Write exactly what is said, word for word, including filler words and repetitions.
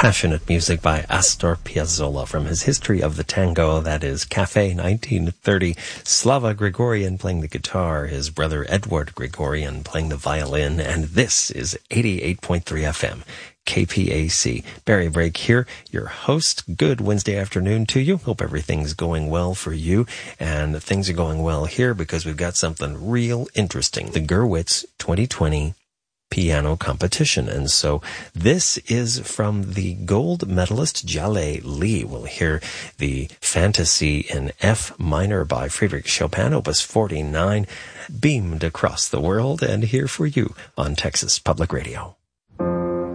Passionate music by Astor Piazzolla from his History of the Tango, that is Café nineteen thirty. Slava Grigorian playing the guitar, his brother Edward Grigorian playing the violin, and this is eighty-eight point three F M. K P A C. Barry Brake here, your host. Good Wednesday afternoon to you. Hope everything's going well for you, and things are going well here because we've got something real interesting. The Gurwitz twenty twenty piano competition. And so this is from the gold medalist Jale Lee. We'll hear the Fantasy in F minor by Frédéric Chopin, Opus forty-nine, beamed across the world and here for you on Texas Public Radio.